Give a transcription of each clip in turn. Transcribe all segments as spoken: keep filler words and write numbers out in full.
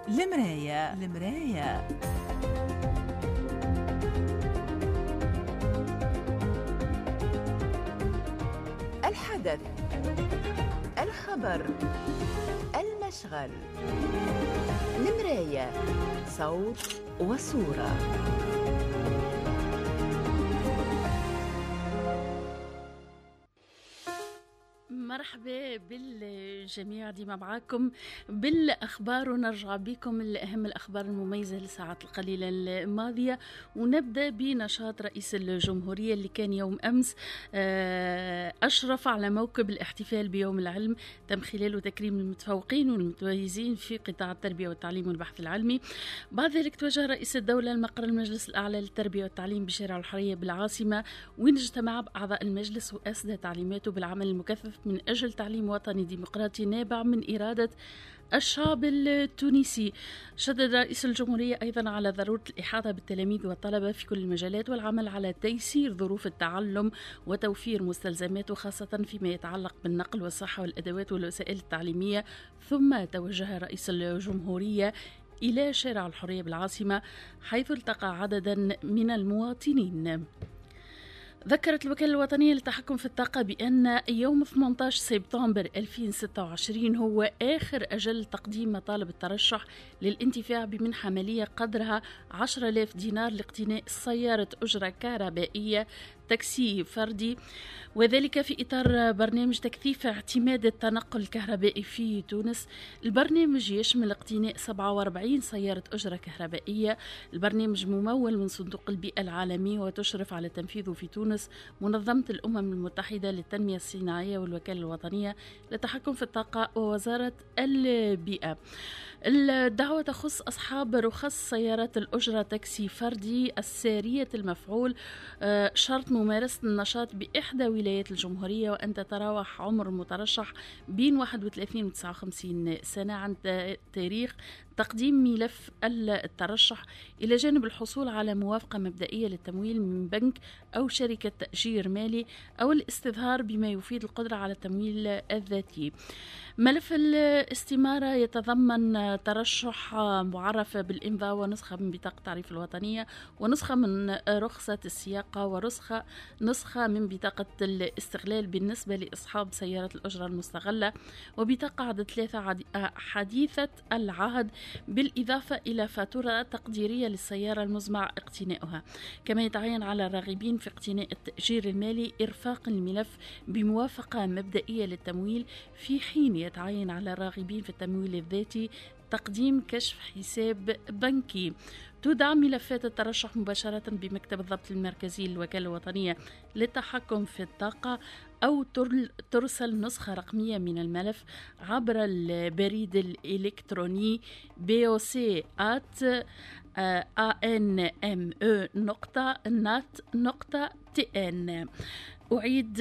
المراية المراية الحدث، الخبر، المشغل. المراية، صوت وصورة. مرحبا بالجميع، ديما معاكم بالأخبار، ونرجع بكم لأهم الأخبار المميزة للساعات القليلة الماضية. ونبدأ بنشاط رئيس الجمهورية اللي كان يوم أمس أشرف على موكب الاحتفال بيوم العلم، تم خلاله تكريم المتفوقين والمتميزين في قطاع التربية والتعليم والبحث العلمي. بعد ذلك توجه رئيس الدولة لمقر المجلس الأعلى للتربية والتعليم بشارع الحرية بالعاصمة، وين اجتمع بأعضاء المجلس وأسدى تعليماته بالعمل المكثف من أجل تعليم وطني ديمقراطي نابع من إرادة الشعب التونسي. شدد رئيس الجمهورية أيضا على ضرورة الإحاطة بالتلاميذ والطلبة في كل المجالات والعمل على تيسير ظروف التعلم وتوفير مستلزماته، خاصة فيما يتعلق بالنقل والصحة والأدوات والوسائل التعليمية. ثم توجه رئيس الجمهورية إلى شارع الحرية بالعاصمة حيث التقى عددا من المواطنين. ذكرت الوكالة الوطنية للتحكم في الطاقة بأن يوم ثمانية عشر سبتمبر ألفين وستة وعشرين هو آخر أجل تقديم مطالب الترشح للانتفاع بمنحة مالية قدرها عشرة آلاف دينار لاقتناء سيارة أجرة كهربائية تاكسي فردي، وذلك في إطار برنامج تكثيف اعتماد التنقل الكهربائي في تونس. البرنامج يشمل اقتناء سبعة وأربعين سيارة أجرة كهربائية. البرنامج ممول من صندوق البيئة العالمي وتشرف على تنفيذه في تونس منظمة الأمم المتحدة للتنمية الصناعية والوكالة الوطنية للتحكم في الطاقة ووزارة البيئة. الدعوة تخص أصحاب رخص سيارات الأجرة تاكسي فردي السارية المفعول، شرط ممارسة النشاط بإحدى ولايات الجمهورية، وأن تتراوح عمر المترشح بين واحد وثلاثين و تسعة وخمسين سنة عن تاريخ تقديم ملف الترشح، إلى جانب الحصول على موافقة مبدئية للتمويل من بنك أو شركة تأجير مالي أو الاستظهار بما يفيد القدرة على التمويل الذاتي. ملف الاستمارة يتضمن ترشح معرفة بالإمضاء ونسخة من بطاقة التعريف الوطنية ونسخة من رخصة السياقة ونسخة نسخة من بطاقة الاستغلال بالنسبة لأصحاب سيارة الأجرة المستغلة، وبطاقة عدد ثلاثة حديثة العهد، بالإضافة إلى فاتورة تقديرية للسيارة المزمع اقتناؤها. كما يتعين على الراغبين في اقتناء التأجير المالي إرفاق الملف بموافقة مبدئية للتمويل، في حين يتعين على الراغبين في التمويل الذاتي تقديم كشف حساب بنكي. تدعم ملفات الترشح مباشرة بمكتب الضبط المركزي للوكالة الوطنية للتحكم في الطاقة، أو ترسل نسخة رقمية من الملف عبر البريد الإلكتروني بي او سي آت إيه إن إم إو نقطة نت نقطة تي إن. أعيد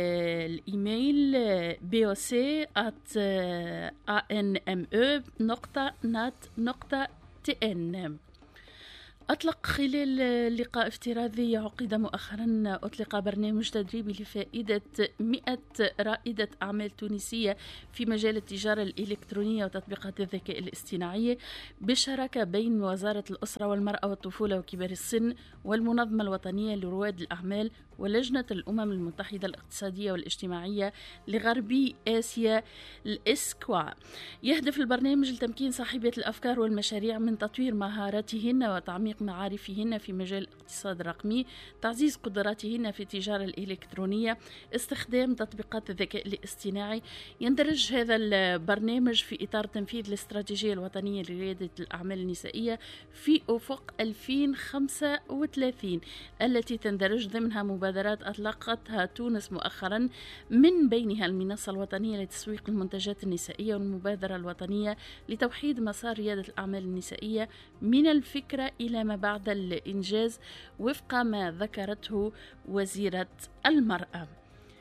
الإيميل بي او سي آت إيه إن إم إو نقطة نت نقطة تي إن. أطلق خلال لقاء افتراضي عقد مؤخرا أطلق برنامج تدريبي لفائدة مئة رائدة أعمال تونسية في مجال التجارة الإلكترونية وتطبيقات الذكاء الاصطناعي، بشراكة بين وزارة الأسرة والمرأة والطفولة وكبار السن والمنظمة الوطنية لرواد الأعمال ولجنة الأمم المتحدة الاقتصادية والاجتماعية لغربي آسيا الإسكوا. يهدف البرنامج لتمكين صاحبات الأفكار والمشاريع من تطوير مهاراتهن وتعميق معارفهن في مجال الاقتصاد الرقمي، تعزيز قدراتهن في التجارة الإلكترونية، استخدام تطبيقات الذكاء الاصطناعي. يندرج هذا البرنامج في إطار تنفيذ الاستراتيجية الوطنية لريادة الأعمال النسائية في أفق ألفين وخمسة وثلاثين، التي تندرج ضمنها مبادرات أطلقتها تونس مؤخرا، من بينها المنصة الوطنية لتسويق المنتجات النسائية والمبادرة الوطنية لتوحيد مسار ريادة الأعمال النسائية من الفكرة إلى ما بعد الإنجاز، وفق ما ذكرته وزيرة المرأة.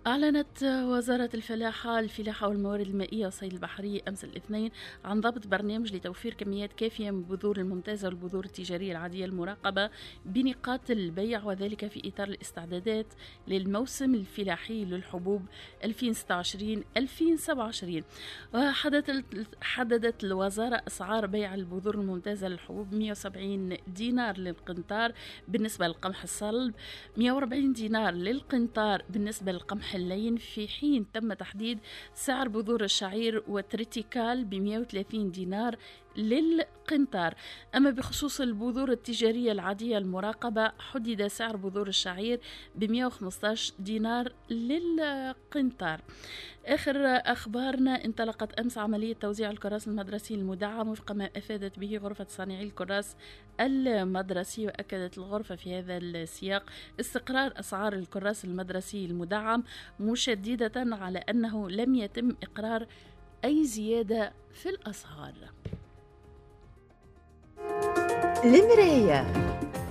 أعلنت وزارة الفلاحة الفلاحة والموارد المائية والصيد البحري أمس الاثنين عن ضبط برنامج لتوفير كميات كافية من البذور الممتازة والبذور التجارية العادية المراقبة بنقاط البيع، وذلك في إطار الاستعدادات للموسم الفلاحي للحبوب ألفين وستة وعشرين ألفين وسبعة وعشرين. وحددت حددت الوزارة أسعار بيع البذور الممتازة للحبوب مئة وسبعين دينار للقنطار بالنسبة للقمح الصلب، مئة وأربعين دينار للقنطار بالنسبة للقمح اللين، في حين تم تحديد سعر بذور الشعير وتريتيكال ب مئة وثلاثين دينار للقنطار. أما بخصوص البذور التجارية العادية المراقبة حدد سعر بذور الشعير ب مئة وخمسة عشر دينار للقنطار. آخر أخبارنا، انطلقت أمس عملية توزيع الكراس المدرسي المدعم وفق ما أفادت به غرفة صانعي الكراس المدرسي. وأكدت الغرفة في هذا السياق استقرار أسعار الكراس المدرسي المدعم، مشددة على أنه لم يتم إقرار أي زيادة في الأسعار. المراية